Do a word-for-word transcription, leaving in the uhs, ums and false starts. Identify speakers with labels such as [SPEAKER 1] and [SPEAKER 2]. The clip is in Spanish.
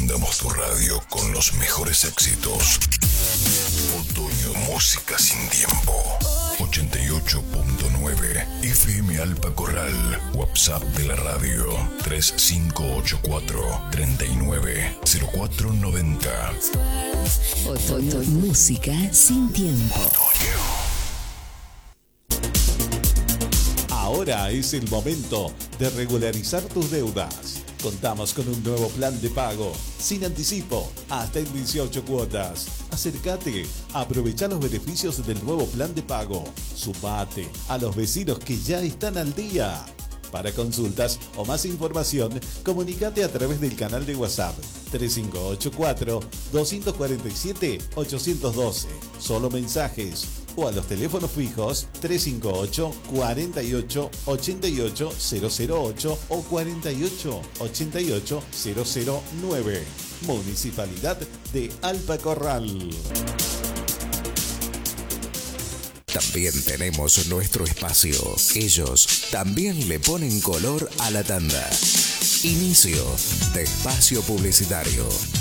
[SPEAKER 1] Inundamos tu radio con los mejores éxitos. Otoño, música sin tiempo. ochenta y ocho punto nueve F M Alpa Corral. WhatsApp de la radio tres cinco ocho cuatro, tres nueve cero cuatro nueve cero.
[SPEAKER 2] Otoño, música sin tiempo.
[SPEAKER 1] Otoño.
[SPEAKER 3] Ahora es el momento de regularizar tus deudas. Contamos con un nuevo plan de pago, sin anticipo, hasta en dieciocho cuotas. Acércate, aprovecha los beneficios del nuevo plan de pago. Sumate a los vecinos que ya están al día. Para consultas o más información, comunícate a través del canal de WhatsApp tres cinco ocho cuatro, dos cuatro siete, ocho uno dos. Solo mensajes. O a los teléfonos fijos tres cinco ocho, cuatro ocho, ocho ocho cero cero ocho o cuatro ocho, ocho ocho cero cero nueve. Municipalidad de Alpa Corral.
[SPEAKER 4] También tenemos nuestro espacio. Ellos también le ponen color a la tanda. Inicio de espacio publicitario.